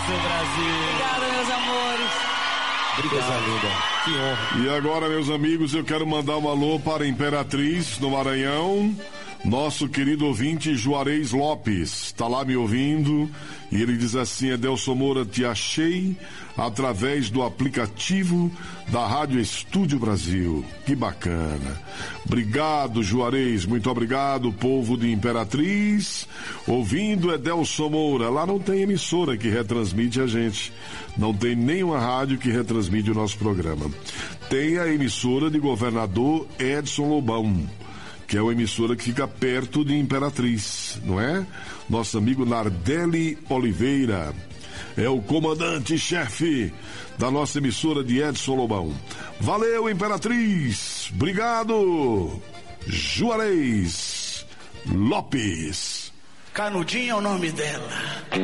Brasil. Obrigado, meus amores. Obrigado, linda. Que honra. E agora, meus amigos, eu quero mandar um alô para a Imperatriz, no Maranhão. Nosso querido ouvinte Juarez Lopes está lá me ouvindo e ele diz assim: Edelson Moura, te achei através do aplicativo da Rádio Estúdio Brasil. Que bacana. Obrigado, Juarez, muito obrigado, povo de Imperatriz, ouvindo Edelson Moura. Lá não tem emissora que retransmite a gente, não tem nenhuma rádio que retransmite o nosso programa. Tem a emissora de Governador Edson Lobão, que é uma emissora que fica perto de Imperatriz, não é? Nosso amigo Nardelli Oliveira é o comandante-chefe da nossa emissora de Edson Lobão. Valeu, Imperatriz! Obrigado, Juarez Lopes. Canudinho é o nome dela.